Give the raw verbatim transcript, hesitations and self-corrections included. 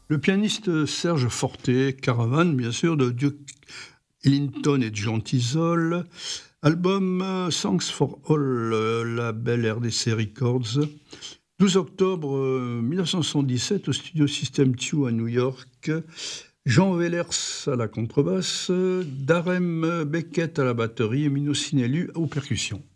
Le pianiste Serge Forté, Caravane, bien sûr, de Duke Ellington et John Tizol. Album euh, Songs for All, euh, label R D C Records. douze octobre euh, mille neuf cent soixante-dix-sept au studio System deux à New York. Jean Wellers à la contrebasse, Darem Beckett à la batterie et Mino Sinelu aux percussions.